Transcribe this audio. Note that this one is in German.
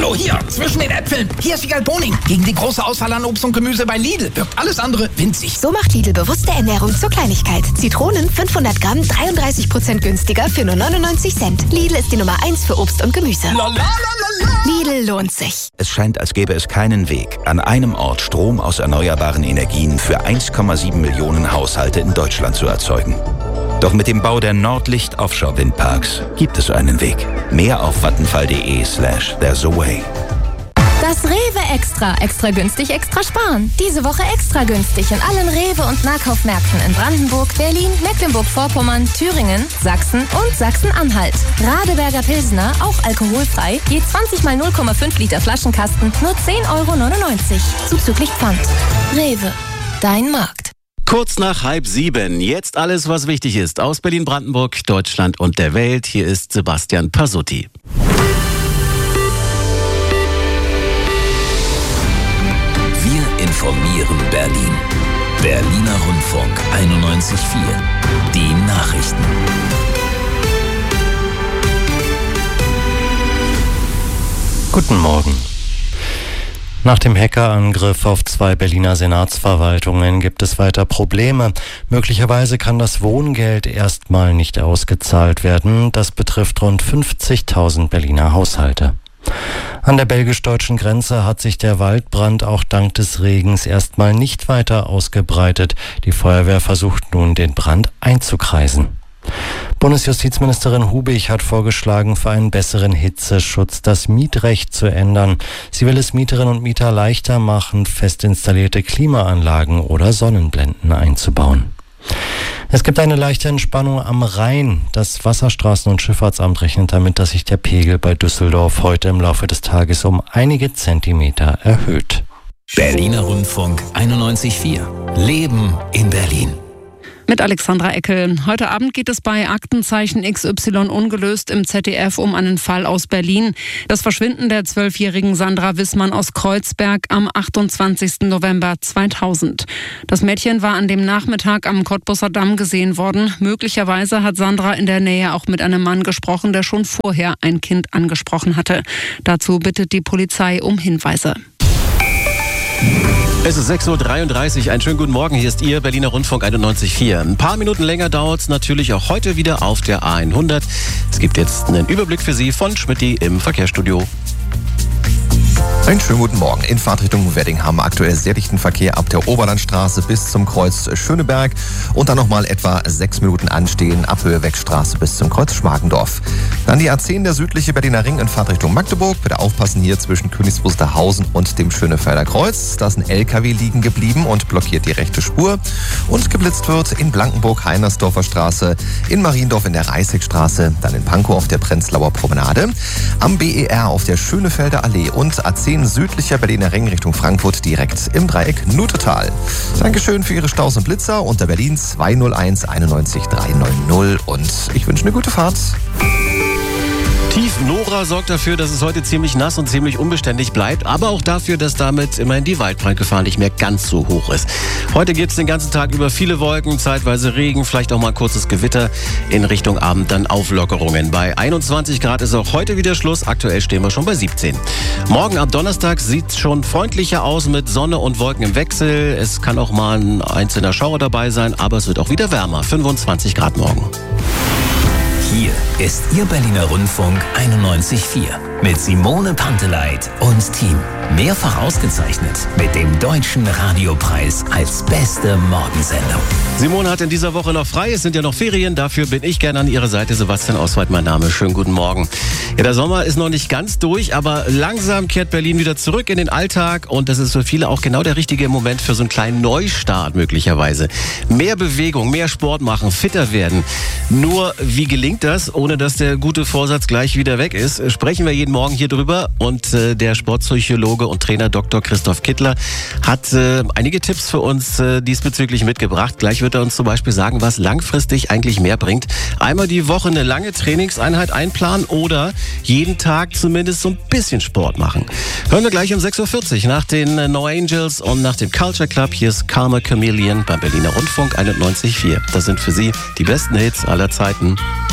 Hallo, hier, zwischen den Äpfeln. Hier ist Wiegald Boning. Gegen die große Auswahl an Obst und Gemüse bei Lidl wirkt alles andere winzig. So macht Lidl bewusste Ernährung zur Kleinigkeit. Zitronen 500 Gramm, 33% günstiger für nur 99 Cent. Lidl ist die Nummer 1 für Obst und Gemüse. Lidl lohnt sich. Es scheint, als gäbe es keinen Weg, an einem Ort Strom aus erneuerbaren Energien für 1,7 Millionen Haushalte in Deutschland zu erzeugen. Doch mit dem Bau der Nordlicht Offshore-Windparks gibt es einen Weg. Mehr auf vattenfall.de/there's a way. Das Rewe Extra. Extra günstig, extra sparen. Diese Woche extra günstig in allen Rewe- und Nahkaufmärkten in Brandenburg, Berlin, Mecklenburg-Vorpommern, Thüringen, Sachsen und Sachsen-Anhalt. Radeberger Pilsner, auch alkoholfrei, je 20 mal 0,5 Liter Flaschenkasten, nur 10,99 €. Zuzüglich Pfand. Rewe. Dein Markt. Kurz nach 6:30. Jetzt alles, was wichtig ist. Aus Berlin-Brandenburg, Deutschland und der Welt. Hier ist Sebastian Pasutti. Wir informieren Berlin. Berliner Rundfunk 91.4. Die Nachrichten. Guten Morgen. Nach dem Hackerangriff auf 2 Berliner Senatsverwaltungen gibt es weiter Probleme. Möglicherweise kann das Wohngeld erstmal nicht ausgezahlt werden. Das betrifft rund 50.000 Berliner Haushalte. An der belgisch-deutschen Grenze hat sich der Waldbrand auch dank des Regens erstmal nicht weiter ausgebreitet. Die Feuerwehr versucht nun, den Brand einzukreisen. Bundesjustizministerin Hubig hat vorgeschlagen, für einen besseren Hitzeschutz das Mietrecht zu ändern. Sie will es Mieterinnen und Mieter leichter machen, fest installierte Klimaanlagen oder Sonnenblenden einzubauen. Es gibt eine leichte Entspannung am Rhein. Das Wasserstraßen- und Schifffahrtsamt rechnet damit, dass sich der Pegel bei Düsseldorf heute im Laufe des Tages um einige Zentimeter erhöht. Berliner Rundfunk 91.4. Leben in Berlin. Mit Alexandra Eckel. Heute Abend geht es bei Aktenzeichen XY ungelöst im ZDF um einen Fall aus Berlin. Das Verschwinden der 12-jährigen Sandra Wissmann aus Kreuzberg am 28. November 2000. Das Mädchen war an dem Nachmittag am Cottbusser Damm gesehen worden. Möglicherweise hat Sandra in der Nähe auch mit einem Mann gesprochen, der schon vorher ein Kind angesprochen hatte. Dazu bittet die Polizei um Hinweise. Es ist 6:33 Uhr. Einen schönen guten Morgen. Hier ist Ihr Berliner Rundfunk 91.4. Ein paar Minuten länger dauert es natürlich auch heute wieder auf der A100. Es gibt jetzt einen Überblick für Sie von Schmitty im Verkehrsstudio. Einen schönen guten Morgen. In Fahrtrichtung Wedding haben wir aktuell sehr dichten Verkehr ab der Oberlandstraße bis zum Kreuz Schöneberg und dann nochmal etwa 6 Minuten anstehen ab Höhe Wegstraße bis zum Kreuz Schmargendorf. Dann die A10, der südliche Berliner Ring in Fahrtrichtung Magdeburg. Bitte aufpassen hier zwischen Königs Wusterhausen und dem Schönefelder Kreuz. Da ist ein LKW liegen geblieben und blockiert die rechte Spur. Und geblitzt wird in Blankenburg Heinersdorfer Straße, in Mariendorf in der Reißigstraße, dann in Pankow auf der Prenzlauer Promenade, am BER auf der Schönefelder Allee und A10 südlicher Berliner Ring Richtung Frankfurt direkt im Dreieck Nutetal. Dankeschön für Ihre Staus und Blitzer unter Berlin 201 91 390 und ich wünsche eine gute Fahrt. Tief Nora sorgt dafür, dass es heute ziemlich nass und ziemlich unbeständig bleibt, aber auch dafür, dass damit immerhin die Waldbrandgefahr nicht mehr ganz so hoch ist. Heute gibt es den ganzen Tag über viele Wolken, zeitweise Regen, vielleicht auch mal ein kurzes Gewitter, in Richtung Abend dann Auflockerungen. Bei 21 Grad ist auch heute wieder Schluss, aktuell stehen wir schon bei 17. Morgen ab Donnerstag sieht es schon freundlicher aus mit Sonne und Wolken im Wechsel. Es kann auch mal ein einzelner Schauer dabei sein, aber es wird auch wieder wärmer, 25 Grad morgen. Hier ist Ihr Berliner Rundfunk 91.4 mit Simone Panteleit und Team. Mehrfach ausgezeichnet mit dem Deutschen Radiopreis als beste Morgensendung. Simone hat in dieser Woche noch frei, es sind ja noch Ferien, dafür bin ich gerne an ihrer Seite. Sebastian Oswald, mein Name. Schönen guten Morgen. Ja, der Sommer ist noch nicht ganz durch, aber langsam kehrt Berlin wieder zurück in den Alltag und das ist für viele auch genau der richtige Moment für so einen kleinen Neustart möglicherweise. Mehr Bewegung, mehr Sport machen, fitter werden. Nur wie gelingt das, ohne dass der gute Vorsatz gleich wieder weg ist? Sprechen wir jeden Morgen hier drüber und der Sportpsychologe und Trainer Dr. Christoph Kittler hat einige Tipps für uns diesbezüglich mitgebracht. Gleich wird er uns zum Beispiel sagen, was langfristig eigentlich mehr bringt. Einmal die Woche eine lange Trainingseinheit einplanen oder jeden Tag zumindest so ein bisschen Sport machen. Hören wir gleich um 6:40 Uhr nach den No Angels und nach dem Culture Club. Hier ist Karma Chameleon beim Berliner Rundfunk 91.4. Das sind für Sie die besten Hits aller Zeiten.